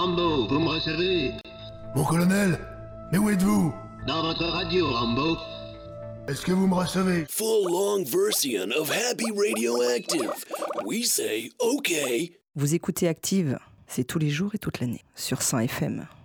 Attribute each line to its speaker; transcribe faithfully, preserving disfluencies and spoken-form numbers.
Speaker 1: Rambo, vous me recevez?
Speaker 2: Mon colonel, mais où êtes-vous?
Speaker 1: Dans votre radio, Rambo.
Speaker 2: Est-ce que vous me recevez?
Speaker 3: Full long version of Happy Radioactive. We say okay.
Speaker 4: Vous écoutez Active, c'est tous les jours et toute l'année, sur cent F M.